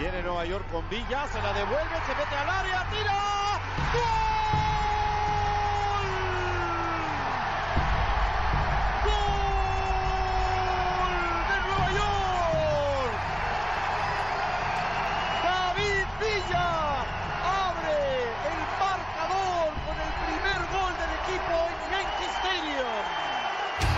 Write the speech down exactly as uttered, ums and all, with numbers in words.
Viene Nueva York con Villa, se la devuelve, se mete al área, tira. ¡Gol!